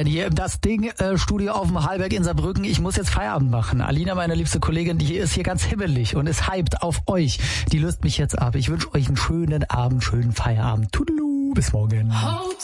sein hier im Das Ding Studio auf dem Hallberg in Saarbrücken. Ich muss jetzt Feierabend machen. Alina, meine liebste Kollegin, die ist hier ganz himmelig und ist hyped auf euch. Die löst mich jetzt ab. Ich wünsche euch einen schönen Abend, schönen Feierabend. Tudelu, bis morgen.